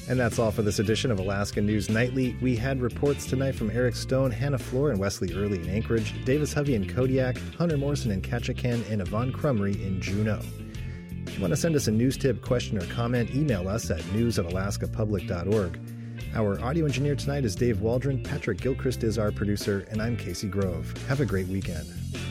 And that's all for this edition of Alaska News Nightly. We had reports tonight from Eric Stone, Hannah Floor, and Wesley Early in Anchorage, Davis Hovey in Kodiak, Hunter Morrison in Ketchikan, and Yvonne Crumry in Juneau. If you want to send us a news tip, question, or comment, email us at news@alaskapublic.org. Our audio engineer tonight is Dave Waldron, Patrick Gilchrist is our producer, and I'm Casey Grove. Have a great weekend.